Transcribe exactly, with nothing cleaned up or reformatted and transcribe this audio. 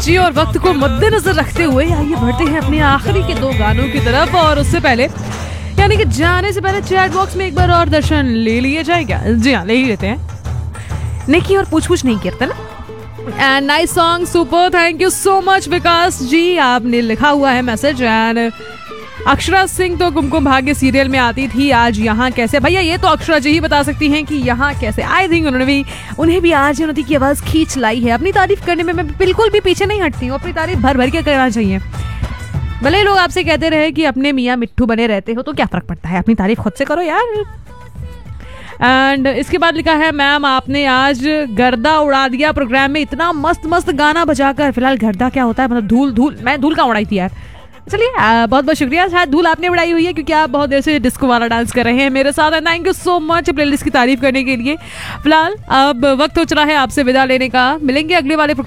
जी, और वक्त को मद्देनजर रखते हुए आइए बढ़ते हैं अपने आखिरी के दो गानों की तरफ। और उससे पहले यानी कि जाने से पहले चैट बॉक्स में एक बार और दर्शन ले लिए जाए क्या? जी हाँ, ले ही लेते हैं। नेकी और पूछ पूछ नहीं करते ना। And nice song, super, thank you so much विकास जी, आपने लिखा हुआ है मैसेज। एंड अक्षरा सिंह तो कुमकुम भाग्य सीरियल में आती थी, आज यहाँ कैसे? भैया ये तो अक्षरा जी ही बता सकती हैं कि यहाँ कैसे। आई थिंक उन्होंने भी उन्हें भी आज उन्नति की आवाज़ खींच लाई है। अपनी तारीफ करने में मैं बिल्कुल भी पीछे नहीं हटती हूँ, अपनी तारीफ भर भर के करना चाहिए। भले लोग आपसे कहते रहे कि अपने मियाँ मिट्ठू बने रहते हो तो क्या फर्क पड़ता है, अपनी तारीफ खुद से करो यार। एंड इसके बाद लिखा है, मैम आपने आज गर्दा उड़ा दिया प्रोग्राम में, इतना मस्त मस्त गाना बजाकर। फिलहाल गर्दा क्या होता है? मतलब धूल धूल मैं धूल का उड़ाई थी यार। चलिए बहुत बहुत शुक्रिया, शायद धूल आपने उड़ाई हुई है क्योंकि आप बहुत देर से डिस्को वाला डांस कर रहे हैं मेरे साथ। Thank you so much playlist की तारीफ करने के लिए। फिलहाल अब वक्त हो चला है आपसे विदा लेने का। मिलेंगे अगले वाले